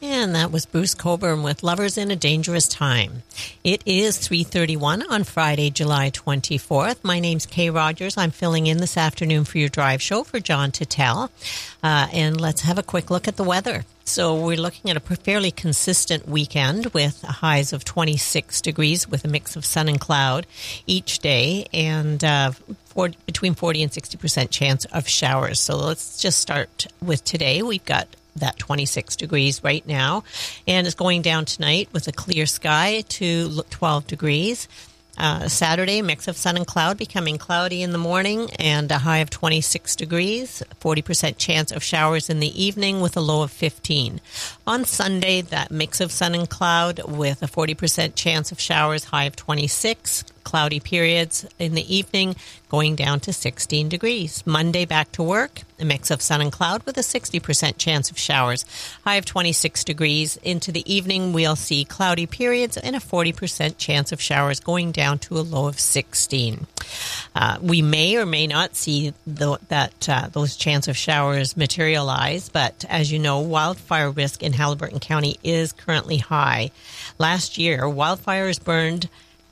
And that was Bruce Coburn with Lovers in a Dangerous Time. It is 3:31 on Friday, July 24th. My name's Kay Rogers. I'm filling in this afternoon for your drive show for John Tattel. And let's have a quick look at the weather. So we're looking at a fairly consistent weekend with highs of 26 degrees with a mix of sun and cloud each day, and between 40 and 60% chance of showers. So let's just start with today. We've got that 26 degrees right now, and it's going down tonight with a clear sky to 12 degrees. Saturday, mix of sun and cloud, becoming cloudy in the morning and a high of 26 degrees, 40% chance of showers in the evening with a low of 15. On Sunday, that mix of sun and cloud with a 40% chance of showers, high of 26, cloudy periods in the evening, going down to 16 degrees. Monday, back to work, a mix of sun and cloud with a 60% chance of showers, high of 26 degrees. Into the evening, we'll see cloudy periods and a 40% chance of showers, going down to a low of 16. We may or may not see those chance of showers materialize, but as you know, wildfire risk in Haliburton County is currently high. Last year, wildfires burned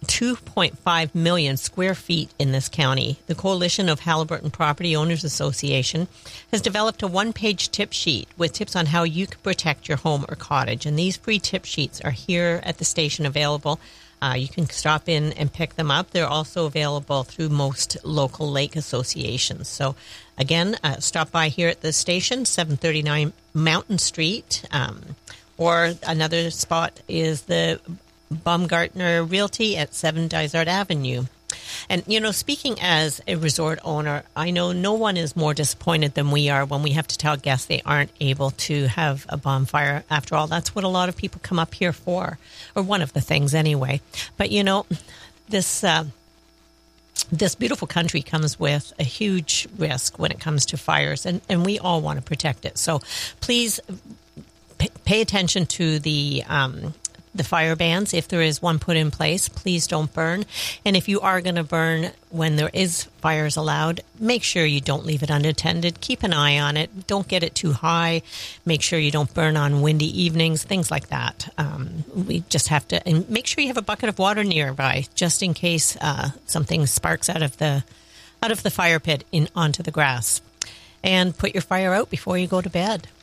2.5 million square feet in this county. The Coalition of Haliburton Property Owners Association has developed a one-page tip sheet with tips on how you can protect your home or cottage. And these free tip sheets are here at the station available. You can stop in and pick them up. They're also available through most local lake associations. So again, stop by here at the station, 739 Mountain Street. Or another spot is the Baumgartner Realty at 7 Dysart Avenue. And, you know, speaking as a resort owner, I know no one is more disappointed than we are when we have to tell guests they aren't able to have a bonfire. After all, that's what a lot of people come up here for, or one of the things anyway. But, you know, this beautiful country comes with a huge risk when it comes to fires, and we all want to protect it. So please pay attention to the fire bans. If there is one put in place, please don't burn. And if you are going to burn when there is fires allowed, make sure you don't leave it unattended. Keep an eye on it. Don't get it too high. Make sure you don't burn on windy evenings, things like that. We just have to, and make sure you have a bucket of water nearby just in case something sparks out of the fire pit onto the grass. And put your fire out before you go to bed.